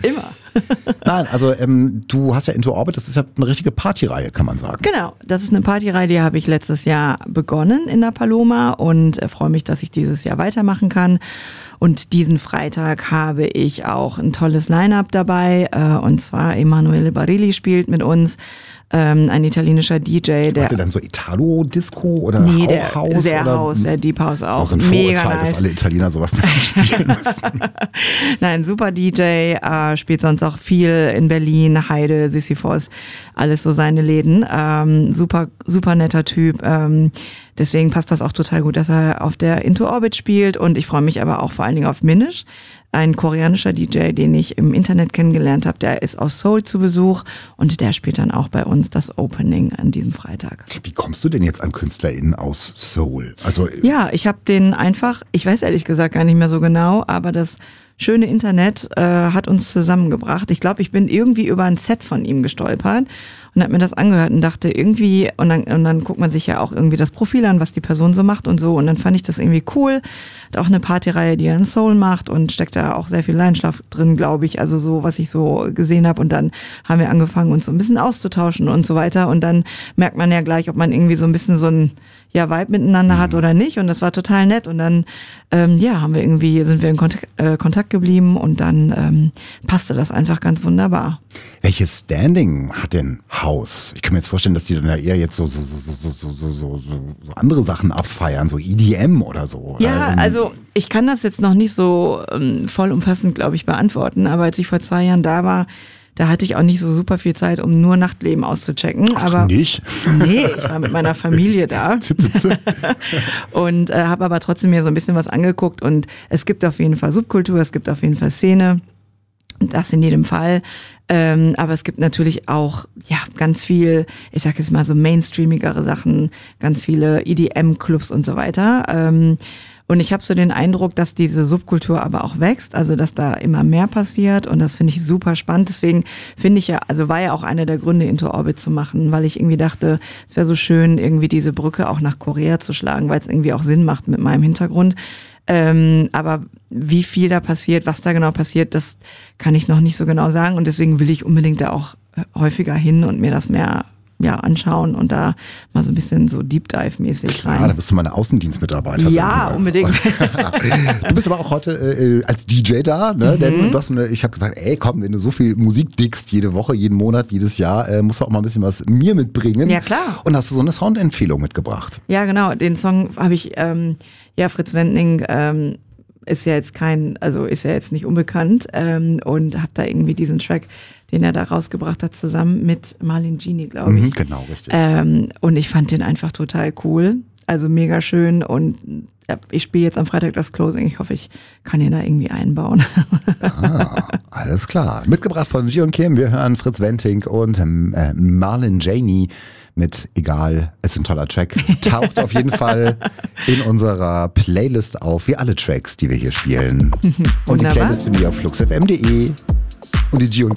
Immer. Nein, also du hast ja Into Orbit, das ist ja eine richtige Partyreihe, kann man sagen. Genau, das ist eine Partyreihe, die habe ich letztes Jahr begonnen in der Paloma und freue mich, dass ich dieses Jahr weitermachen kann. Und diesen Freitag habe ich auch ein tolles Line-Up dabei, und zwar Emanuele Barilli spielt mit uns, ein italienischer DJ, der... Macht ihr dann so Italo-Disco oder Nee, der House? sehr oder? House, der Deep House auch. Das ist auch so ein Mega Vorurteil, nice. dass alle Italiener sowas dann spielen müssen. Nein, super DJ, spielt sonst auch viel in Berlin, Heide, Sisyphos, alles so seine Läden. Super, super netter Typ. Deswegen passt das auch total gut, dass er auf der Into Orbit spielt. Und ich freue mich aber auch vor allen Dingen auf Minish, ein koreanischer DJ, den ich im Internet kennengelernt habe. Der ist aus Seoul zu Besuch und der spielt dann auch bei uns das Opening an diesem Freitag. Wie kommst du denn jetzt an KünstlerInnen aus Seoul? Also Ja, ich habe den einfach, ich weiß ehrlich gesagt gar nicht mehr so genau, aber das schöne Internet hat uns zusammengebracht. Ich glaube, ich bin irgendwie über ein Set von ihm gestolpert und habe mir das angehört und dachte irgendwie, und dann guckt man sich ja auch irgendwie das Profil an, was die Person so macht und so, und dann fand ich das irgendwie cool. Hat auch eine Partyreihe, die er in Soul macht und steckt da auch sehr viel Leidenschaft drin, glaube ich, also so, was ich so gesehen habe, und dann haben wir angefangen, uns so ein bisschen auszutauschen und so weiter, und dann merkt man ja gleich, ob man irgendwie so ein bisschen so ein Vibe miteinander hat oder nicht, und das war total nett, und dann sind wir in Kontakt geblieben, und dann passte das einfach ganz wunderbar. welches Standing hat denn House? Ich kann mir jetzt vorstellen, dass die dann ja eher jetzt so andere Sachen abfeiern, so EDM oder so. Ja, also ich kann das jetzt noch nicht so vollumfassend, glaube ich, beantworten, aber als ich vor 2 Jahren da war, da hatte ich auch nicht so super viel Zeit, um nur Nachtleben auszuchecken. Ach, nicht? Nee, ich war mit meiner Familie da und habe aber trotzdem mir so ein bisschen was angeguckt, und es gibt auf jeden Fall Subkultur, es gibt auf jeden Fall Szene, das in jedem Fall, aber es gibt natürlich auch ganz viel, ich sag jetzt mal so mainstreamigere Sachen, ganz viele EDM-Clubs und so weiter. Und ich habe so den Eindruck, dass diese Subkultur aber auch wächst, also dass da immer mehr passiert, und das finde ich super spannend. Deswegen finde ich war ja auch einer der Gründe, Into Orbit zu machen, weil ich irgendwie dachte, es wäre so schön, irgendwie diese Brücke auch nach Korea zu schlagen, weil es irgendwie auch Sinn macht mit meinem Hintergrund. Aber wie viel da passiert, was da genau passiert, das kann ich noch nicht so genau sagen, und deswegen will ich unbedingt da auch häufiger hin und mir das mehr anschauen und da mal so ein bisschen so Deep Dive-mäßig rein. Ja, da bist du meine Außendienstmitarbeiterin. Ja, unbedingt. Du bist aber auch heute als DJ da, ne? Denn ich habe gesagt, ey komm, wenn du so viel Musik dickst, jede Woche, jeden Monat, jedes Jahr, musst du auch mal ein bisschen was mir mitbringen. Ja, klar. Und hast du so eine Soundempfehlung mitgebracht? Ja, genau. Den Song habe ich, Fritz Wendling ist ja jetzt nicht unbekannt, und habe da irgendwie diesen Track, den er da rausgebracht hat, zusammen mit Marlene Genie, glaube ich. Genau, richtig. Und ich fand den einfach total cool. Also mega schön, und ich spiele jetzt am Freitag das Closing. Ich hoffe, ich kann ihn da irgendwie einbauen. Alles klar. Mitgebracht von Gion Kim. Wir hören Fritz Wendling und Marlene Genie mit Egal, ist ein toller Track. Taucht auf jeden Fall in unserer Playlist auf, wie alle Tracks, die wir hier spielen. Und die Playlist findet ihr auf fluxfm.de. Und die Gion